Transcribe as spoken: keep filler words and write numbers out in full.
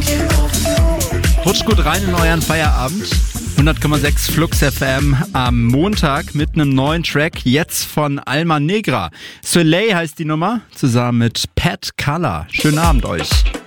Rutscht gut rein in euren Feierabend. hundert Komma sechs Flux F M am Montag mit einem neuen Track, jetzt von Alma Negra. Soleil heißt die Nummer, zusammen mit Pat Color. Schönen Abend euch.